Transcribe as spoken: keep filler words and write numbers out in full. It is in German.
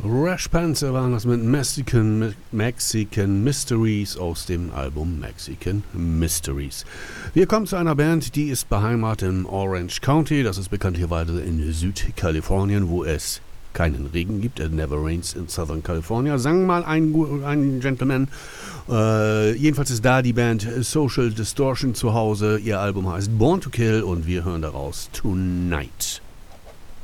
Rash Panzer waren das mit Mexican, Mexican Mysteries aus dem Album Mexican Mysteries. Wir kommen zu einer Band, die ist beheimatet im Orange County. Das ist bekanntlicherweise in Südkalifornien, wo es keinen Regen gibt. It never rains in Southern California. Sang mal ein, ein Gentleman. Äh, jedenfalls ist da die Band Social Distortion zu Hause. Ihr Album heißt Born to Kill und wir hören daraus Tonight.